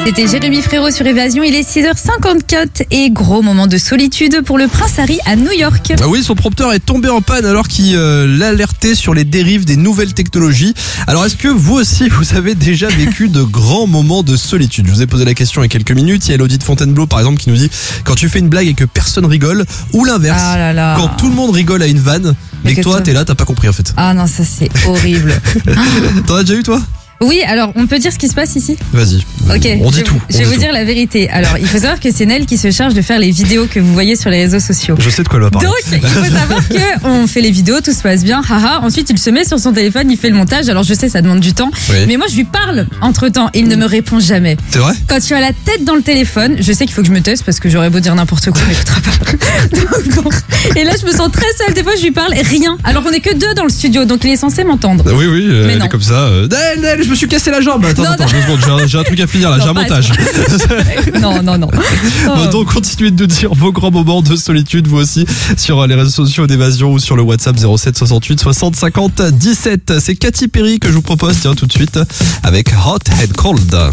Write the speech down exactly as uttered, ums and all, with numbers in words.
C'était Jérémy Frérot sur Évasion, il est six heures cinquante-quatre et gros moment de solitude pour le prince Harry à New York. Ah oui, son prompteur est tombé en panne alors qu'il euh, l'alertait sur les dérives des nouvelles technologies. Alors est-ce que vous aussi vous avez déjà vécu de grands moments de solitude? Je vous ai posé la question il y a quelques minutes, il y a Elodie de Fontainebleau par exemple qui nous dit quand tu fais une blague et que personne rigole, ou l'inverse, Ah là là. quand tout le monde rigole à une vanne mais Mais que que toi toi- t'es là, t'as pas compris en fait. Ah non, ça c'est horrible. T'en as déjà eu toi? Oui, alors on peut dire ce qui se passe ici? Vas-y, Ok, on je, dit tout. je on vais dit vous tout. dire la vérité. Alors, il faut savoir que c'est Nel qui se charge de faire les vidéos que vous voyez sur les réseaux sociaux. Je sais de quoi elle va parler. Donc, il faut savoir que on fait les vidéos, tout se passe bien, haha. Ensuite, il se met sur son téléphone, il fait le montage. Alors, je sais, ça demande du temps. Oui. Mais moi, je lui parle entre temps et il ne me répond jamais. C'est vrai? Quand tu as la tête dans le téléphone, je sais qu'il faut que je me taise parce que j'aurais beau dire n'importe quoi, il m'écoutera pas. Donc, bon. Et là, je me sens très seule. Des fois, je lui parle rien. Alors qu'on est que deux dans le studio, donc il est censé m'entendre. Oui, oui, euh, Mais elle non. est comme ça. Euh, Nel, Nel, je me suis cassé la jambe. Attends, Non, attends, non. deux secondes, j'ai un, j'ai un truc à finir là, Non, j'ai un pas à montage. Non, non, non. Bon, Oh. donc continuez de nous dire vos grands moments de solitude, vous aussi, sur les réseaux sociaux d'Évasion ou sur le WhatsApp zéro sept soixante-huit soixante cinquante dix-sept. C'est Katy Perry que je vous propose, tiens, tout de suite, avec Hot and Cold.